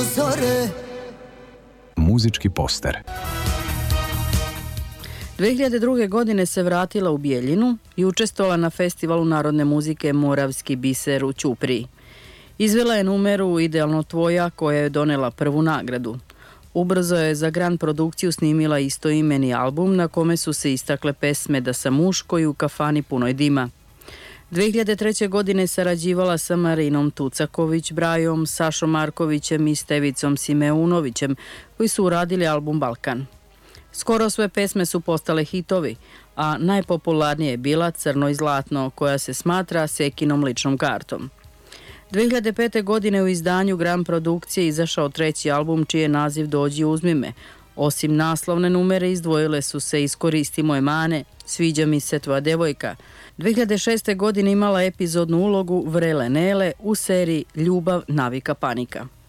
Muzički poster. 2002. godine se vratila u Bijeljinu i učestvovala na festivalu narodne muzike Moravski biser u Ćupriji. Izvela je numeru Idealno tvoja koja je donela prvu nagradu. Ubrzo je za Grand produkciju snimila istoimeni album na kome su se istakle pesme Da sam muško i U kafani punoj dima. 2003. godine sarađivala sa Marinom Tucaković, Brajom, Sašom Markovićem i Stevicom Simeunovićem koji su uradili album Balkan. Skoro sve pesme su postale hitovi, a najpopularnije je bila Crno i zlatno, koja se smatra Sekinom ličnom kartom. 2005. godine u izdanju Grand produkcije izašao treći album čiji je naziv Dođi uzmi me. Osim naslovne numere izdvojile su se Iskoristi moje mane, Sviđa mi se tvoja devojka. 2006. godine imala epizodnu ulogu Vrele Nele u seriji Ljubav, navika, panika.